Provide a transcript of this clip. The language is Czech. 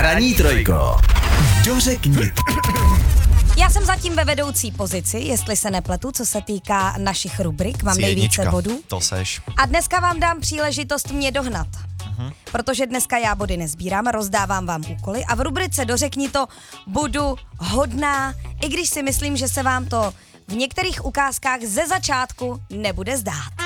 Ranní trojko. Dořekni. Já jsem zatím ve vedoucí pozici, jestli se nepletu, co se týká našich rubrik. Mám nejvíce bodů. To seš. A dneska vám dám příležitost mě dohnat. Protože dneska já body nezbírám, rozdávám vám úkoly a v rubrice Dořekni to budu hodná, i když si myslím, že se vám to v některých ukázkách ze začátku nebude zdát.